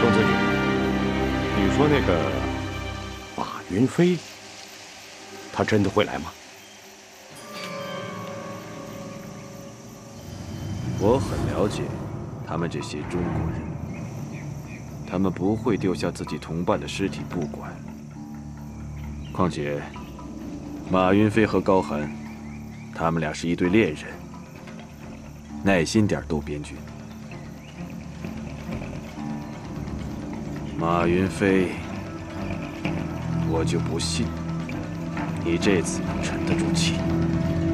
公子你说那个马云飞，他真的会来吗？ 我很了解他们这些中国人，他们不会丢下自己同伴的尸体不管。况且，马云飞和高寒，他们俩是一对恋人。耐心点，渡边君。马云飞，我就不信你这次能沉得住气。